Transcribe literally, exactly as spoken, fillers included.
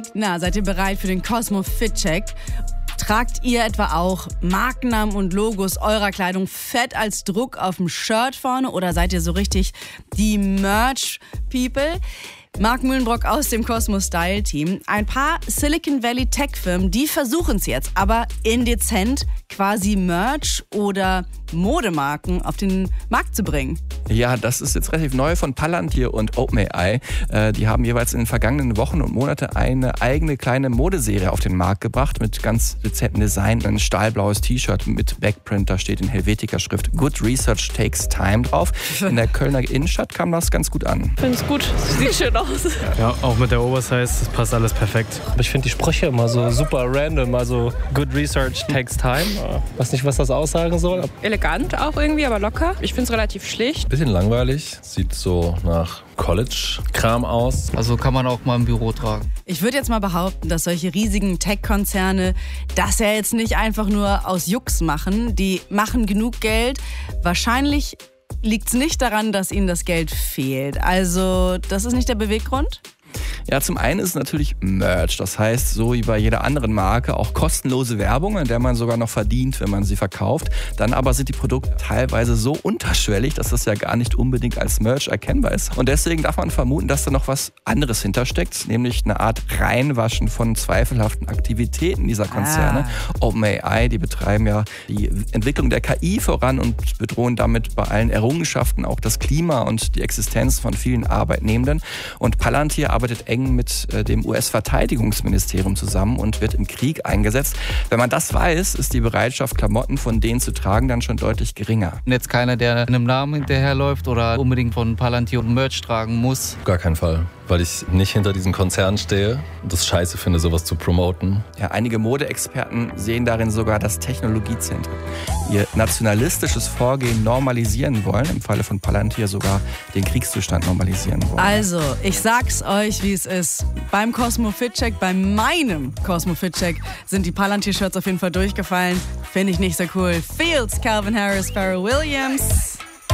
Na, seid ihr bereit für den Cosmo Fit Check? Tragt ihr etwa auch Markennamen und Logos eurer Kleidung fett als Druck auf dem Shirt vorne oder seid ihr so richtig die Merch-People? Marc Mühlenbrock aus dem Cosmo Style Team. Ein paar Silicon Valley Tech-Firmen, die versuchen es jetzt, aber indezent quasi Merch oder Modemarken auf den Markt zu bringen. Ja, das ist jetzt relativ neu von Palantir und OpenAI. Äh, die haben jeweils in den vergangenen Wochen und Monaten eine eigene kleine Modeserie auf den Markt gebracht mit ganz dezenten Design. Ein stahlblaues T-Shirt mit Backprint, da steht in Helvetica-Schrift Good Research Takes Time drauf. In der Kölner Innenstadt kam das ganz gut an. Ich finde es gut, sieht schön aus. Ja, auch mit der Oversize, das passt alles perfekt. Ich finde die Sprüche immer so super random, also Good Research Takes Time. Weiß nicht, was das aussagen soll. Elegant auch irgendwie, aber locker. Ich finde es relativ schlicht. Bisschen langweilig, sieht so nach College-Kram aus. Also kann man auch mal im Büro tragen. Ich würde jetzt mal behaupten, dass solche riesigen Tech-Konzerne das ja jetzt nicht einfach nur aus Jux machen. Die machen genug Geld. Wahrscheinlich liegt es nicht daran, dass ihnen das Geld fehlt. Also das ist nicht der Beweggrund? Ja, zum einen ist es natürlich Merch. Das heißt, so wie bei jeder anderen Marke auch kostenlose Werbung, in der man sogar noch verdient, wenn man sie verkauft. Dann aber sind die Produkte teilweise so unterschwellig, dass das ja gar nicht unbedingt als Merch erkennbar ist. Und deswegen darf man vermuten, dass da noch was anderes hintersteckt, nämlich eine Art Reinwaschen von zweifelhaften Aktivitäten dieser Konzerne. Ah. OpenAI, die betreiben ja die Entwicklung der K I voran und bedrohen damit bei allen Errungenschaften auch das Klima und die Existenz von vielen Arbeitnehmenden. Und Palantir arbeitet eng mit dem U S-Verteidigungsministerium zusammen und wird im Krieg eingesetzt. Wenn man das weiß, ist die Bereitschaft, Klamotten von denen zu tragen, dann schon deutlich geringer. Und jetzt keiner, der einem Namen hinterherläuft oder unbedingt von Palantir und Merch tragen muss. Gar keinen Fall, weil ich nicht hinter diesen Konzernen stehe und das scheiße finde, sowas zu promoten. Ja, einige Modeexperten sehen darin sogar das Technologiezentrum. Ihr nationalistisches Vorgehen normalisieren wollen, im Falle von Palantir sogar den Kriegszustand normalisieren wollen. Also, ich sag's euch, wie es ist. Beim Cosmo Fit Check, bei meinem Cosmo Fit Check, sind die Palantir-Shirts auf jeden Fall durchgefallen. Finde ich nicht so cool. Fields, Calvin Harris, Pharrell Williams.